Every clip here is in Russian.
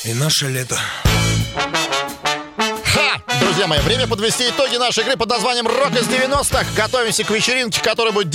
И наше лето. Друзья мои, время подвести итоги нашей игры под названием «Рок из 90-х». Готовимся к вечеринке, которая будет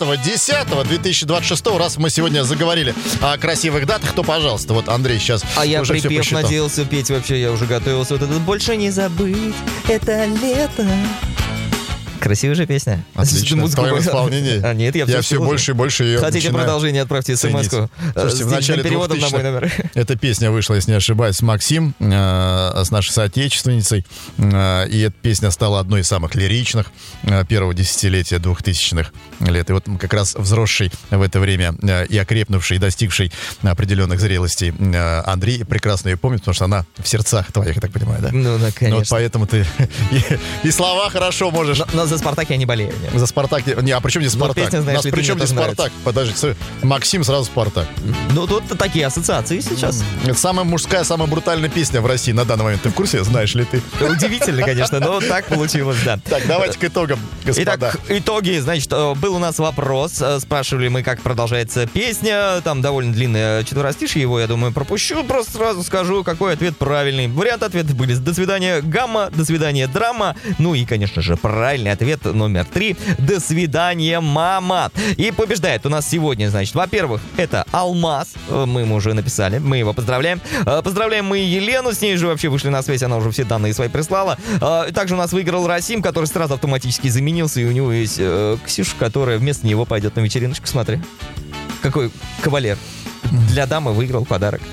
10-2026. Раз мы сегодня заговорили о красивых датах, то, пожалуйста, вот Андрей сейчас А я уже припев надеялся петь вообще, я уже готовился. Вот это «Больше не забыть, это лето». Красивая же песня. Отлично, в твоем исполнении. А нет, я все больше и больше ее Хотите продолжение, отправьте смс-ку с начале переводом на мой номер. Эта песня вышла, если не ошибаюсь, с Максим, с нашей соотечественницей. И эта песня стала одной из самых лиричных первого десятилетия 2000-х лет. И вот как раз взросший в это время и окрепнувший, и достигший определенных зрелостей Андрей прекрасно ее помнит, потому что она в сердцах твоих, я так понимаю, да? Ну, да, конечно. Вот поэтому ты и слова хорошо можешь... Но за «Спартак» я не болею. Нет. За «Спартак». Не, а при чем здесь «Спартак»? Песня, знаешь, у нас при чем здесь «Спартак»? Подожди, Максим сразу «Спартак». Ну, тут такие ассоциации сейчас. Это самая мужская, самая брутальная песня в России на данный момент. Ты в курсе? Знаешь ли ты? Удивительно, конечно, но так получилось, да. Так, давайте к итогам, господа. Итак, итоги. Значит, был у нас вопрос. Спрашивали мы, как продолжается песня. Там довольно длинное четверостишье. Его, я думаю, пропущу. Просто сразу скажу, какой ответ правильный. Варианты ответов были: «До свидания, гамма», «До свидания, драма». Ну и, конечно же, правильный ответ номер 3. «До свидания, мама». И побеждает у нас сегодня, значит, во-первых, это Алмаз. Мы ему уже написали. Мы его поздравляем. Поздравляем мы Елену. С ней же вообще вышли на связь. Она уже все данные свои прислала. Также у нас выиграл Расим, который сразу автоматически заменился. И у него есть Ксюша, которая вместо него пойдет на вечериночку. Смотри. Какой кавалер. Для дамы выиграл подарок.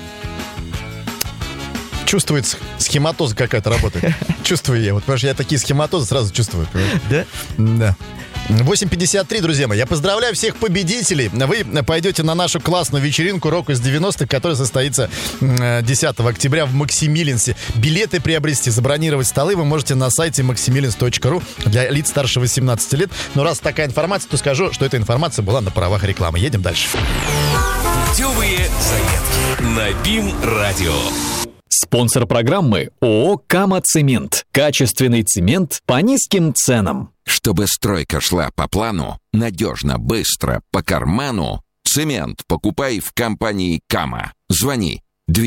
Чувствуется, схематоза какая-то работает. Чувствую я. Вот, потому что я такие схематозы сразу чувствую. Да? Да. 8:53, друзья мои. Я поздравляю всех победителей. Вы пойдете на нашу классную вечеринку «Рок из 90-х», которая состоится 10 октября в Максимилинсе. Билеты приобрести, забронировать столы вы можете на сайте maximilins.ru для лиц старше 18 лет. Но раз такая информация, то скажу, что эта информация была на правах рекламы. Едем дальше. Путевые заметки на БИМ-радио. Спонсор программы ООО «Кама Цемент». Качественный цемент по низким ценам. Чтобы стройка шла по плану, надежно, быстро, по карману, цемент покупай в компании «Кама». Звони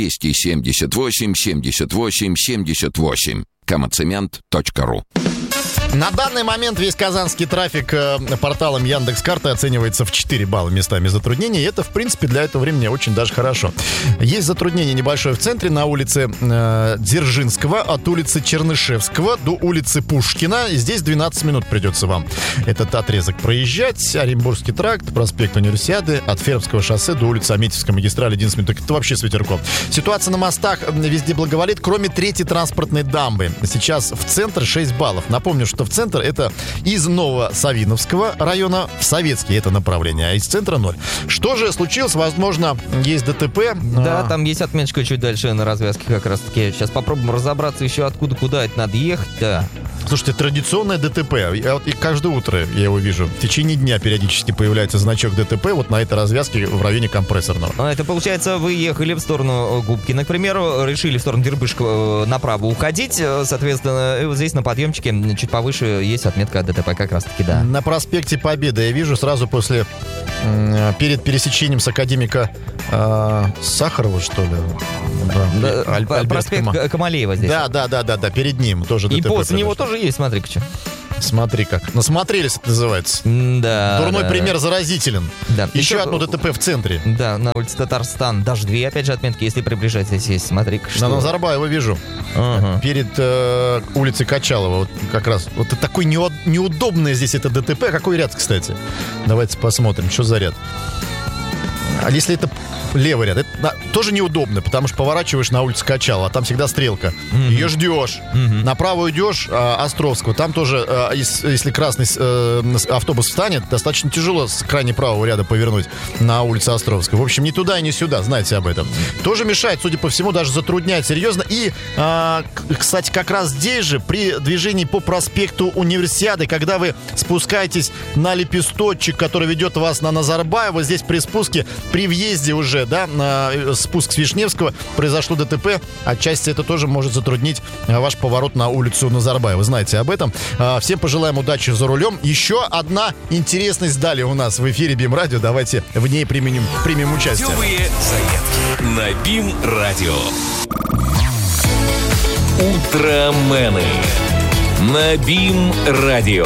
278 78 78. kamacement.ru. На данный момент весь казанский трафик порталом Яндекс.Карты оценивается в 4 балла местами затруднений. И это, в принципе, для этого времени очень даже хорошо. Есть затруднение небольшое в центре на улице Дзержинского, от улицы Чернышевского до улицы Пушкина. И здесь 12 минут придется вам этот отрезок проезжать. Оренбургский тракт, проспект Универсиады, от Фермского шоссе до улицы Аметьевской магистрали 11 минут. Это вообще с ветерком. Ситуация на мостах везде благоволит, кроме 3-й транспортной дамбы. Сейчас в центр 6 баллов. Напомню, что в центр это из Новосавиновского района в Советский это направление, а из центра 0. Что же случилось? Возможно, есть ДТП. Да, там есть отметочка чуть дальше на развязке как раз таки. Сейчас попробуем разобраться еще откуда, куда это надо ехать. Да. Слушайте, традиционное ДТП. И каждое утро я его вижу. В течение дня периодически появляется значок ДТП вот на этой развязке в районе Компрессорного. Это получается, вы ехали в сторону Губкина, к примеру, решили в сторону Дербышка направо уходить. Соответственно, вот здесь на подъемчике чуть повыше есть отметка ДТП как раз-таки, да. На проспекте Победы я вижу сразу после, перед пересечением с академика Сахарова, что ли? Да, проспект Камалеева здесь. Да, перед ним тоже ДТП. И после него тоже есть, смотри-ка что. Смотри как. Насмотрелись, это называется. Да. Дурной пример заразителен. Да. Еще одно ДТП в центре. Да, на улице Татарстан. Даже 2, опять же, отметки, если приближать здесь есть. Смотри-ка, что. На Назарбаева вижу. Перед улицей Качалова. Вот как раз. Вот такой неудобное здесь это ДТП. Какой ряд, кстати? Давайте посмотрим, что за ряд. А если это левый ряд, это тоже неудобно, потому что поворачиваешь на улицу Качалова, а там всегда стрелка. Ее ждешь. Направо идешь Островского. Там тоже, если красный автобус встанет, достаточно тяжело с крайне правого ряда повернуть на улицу Островского. В общем, ни туда и ни сюда, знаете об этом. Тоже мешает, судя по всему, даже затрудняет серьезно. И, кстати, как раз здесь же, при движении по проспекту Универсиады, когда вы спускаетесь на лепесточек, который ведет вас на Назарбаева, здесь при спуске, при въезде уже, да, на спуск с Вишневского произошло ДТП. Отчасти это тоже может затруднить ваш поворот на улицу Назарбаева. Знаете об этом. Всем пожелаем удачи за рулем. Еще одна интересность далее у нас в эфире БИМ-радио. Давайте в ней примем участие. Путевые заметки на БИМ-радио. Утромены на БИМ-радио.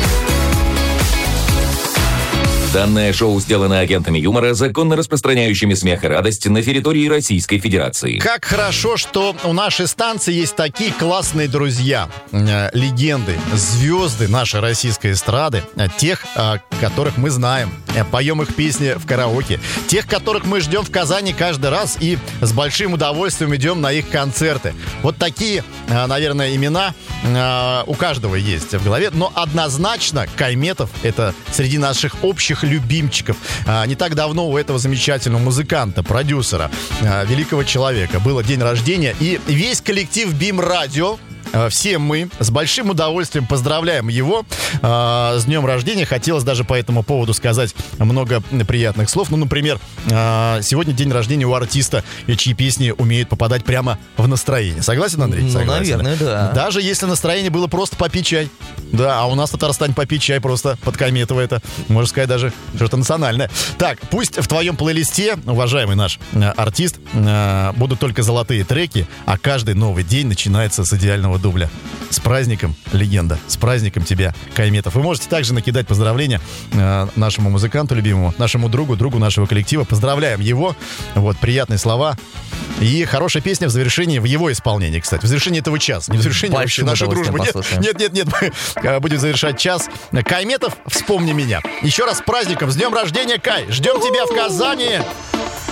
Данное шоу сделано агентами юмора, законно распространяющими смех и радость на территории Российской Федерации. Как хорошо, что у нашей станции есть такие классные друзья, легенды, звезды нашей российской эстрады, тех, которых мы знаем, поем их песни в караоке, тех, которых мы ждем в Казани каждый раз и с большим удовольствием идем на их концерты. Вот такие, наверное, имена у каждого есть в голове, но однозначно Кайметов — это среди наших общих любимчиков. Не так давно у этого замечательного музыканта, продюсера, великого человека было день рождения, и весь коллектив БИМ-радио, все мы с большим удовольствием поздравляем его с днем рождения. Хотелось даже по этому поводу сказать много приятных слов. Ну, например, сегодня день рождения у артиста, чьи песни умеют попадать прямо в настроение. Согласен, Андрей? Ну, Согласен. наверное, да. Даже если настроение было просто попить чай. Да, а у нас в Татарстане попить чай просто под Кайметова. Это, можно сказать, даже что-то национальное. Так, пусть в твоем плейлисте, уважаемый наш артист, будут только золотые треки, а каждый новый день начинается с идеального дубля. С праздником, легенда. С праздником тебя, Кайметов. Вы можете также накидать поздравления нашему музыканту любимому, нашему другу нашего коллектива. Поздравляем его. Вот, приятные слова. И хорошая песня в завершении, в его исполнении, кстати. В завершении этого часа. Не в завершении вообще нашей дружбы. Нет. Мы будем завершать час. Кайметов, «Вспомни меня». Еще раз с праздником, с днем рождения, Кай. Ждем тебя в Казани.